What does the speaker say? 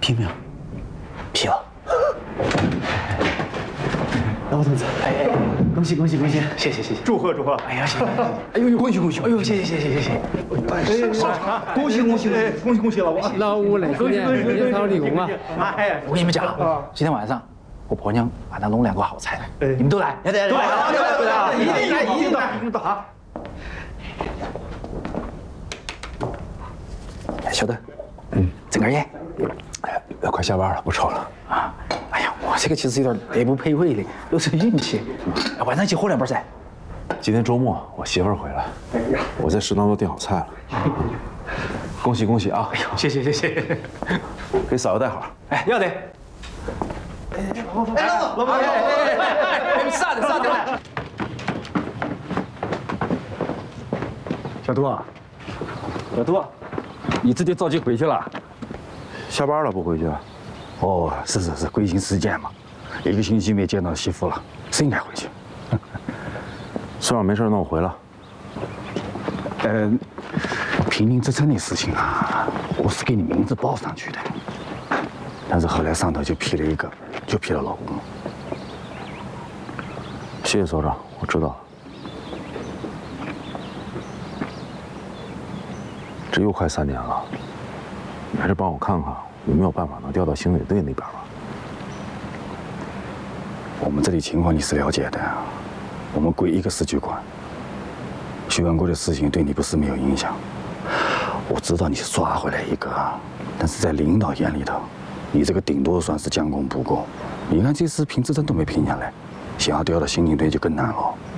批没有？ 批了。 老同志，哎，恭喜恭喜恭喜！ 谢谢谢谢， 祝贺祝贺！ 哎呀，谢谢， 哎呦，恭喜恭喜！ 哎呦，谢谢谢谢谢谢。 恭喜恭喜恭喜恭喜老王！ 老吴那几年年少立功啊！ 哎， 我跟你们讲，今天晚上我婆娘把那弄两个好菜， 哎你们都来， 都来，一定来，一定到，一定到啊！ 小德，整根烟。 哎，快下班了，不抽了。 啊，哎呀，我这个其实有点德不配位的，都是运气。晚上一起喝两杯噻。 今天周末我媳妇儿回来，我在食堂都订好菜了。恭喜恭喜啊！ 哎呦，谢谢谢谢。 给嫂子带好。 哎，要得。哎，老板，啥的啥的。 小杜啊，小杜，你自己着急回去了？ 下班了不回去？ 哦，是，国庆时间嘛，1个星期没见到媳妇了，是应该回去。 孙老没事，那我回了。 平民之城的事情啊，我是给你名字报上去的，但是后来上头就批了一个，就批了老公。 谢谢所长，我知道了。这又快3年了，你还是帮我看看有没有办法能调到刑警队那边吧。 我们这里情况你是了解的，我们归一个市局管。徐文国的事情对你不是没有影响，我知道你是抓回来一个，但是在领导眼里头，你这个顶多算是将功补过。你看这次评职称都没评下来，想要调到刑警队就更难了。